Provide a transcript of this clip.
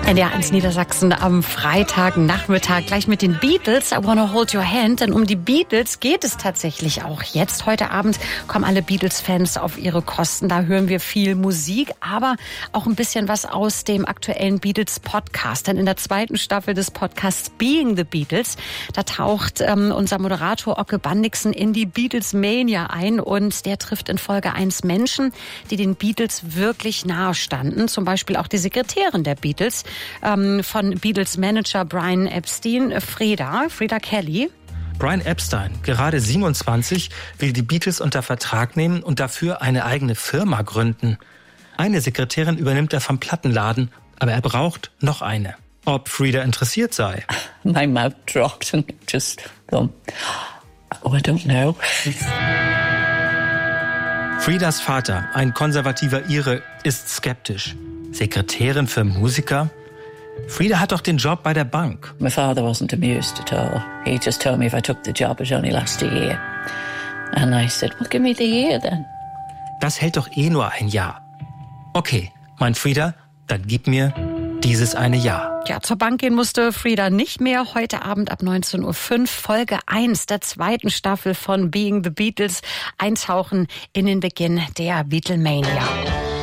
NDR1 Niedersachsen am Freitagnachmittag gleich mit den Beatles. I Wanna Hold Your Hand. Denn um die Beatles geht es tatsächlich auch jetzt. Heute Abend kommen alle Beatles-Fans auf ihre Kosten. Da hören wir viel Musik, aber auch ein bisschen was aus dem aktuellen Beatles-Podcast. Denn in der zweiten Staffel des Podcasts Being the Beatles, da taucht unser Moderator Ocke Bandixen in die Beatles-Mania ein. Und der trifft in Folge 1 Menschen, die den Beatles wirklich nahe standen. Zum Beispiel auch die Sekretärin der Beatles, von Beatles-Manager Brian Epstein, Freda Kelly. Brian Epstein, gerade 27, will die Beatles unter Vertrag nehmen und dafür eine eigene Firma gründen. Eine Sekretärin übernimmt er vom Plattenladen, aber er braucht noch eine. Ob Freda interessiert sei. My mouth dropped and just gone, oh, I don't know. Fredas Vater, ein konservativer Ire, ist skeptisch. Sekretärin für Musiker? Freda hat doch den Job bei der Bank. My father wasn't amused at all. He just told me if I took the job, it only last a year. And I said, well, give me the year then. Das hält doch eh nur ein Jahr. Okay, meint Freda, dann gib mir dieses eine Jahr. Ja, zur Bank gehen musste Freda nicht mehr. Heute Abend ab 19:05 Uhr Folge 1 der zweiten Staffel von Being the Beatles. Eintauchen in den Beginn der Beatlemania.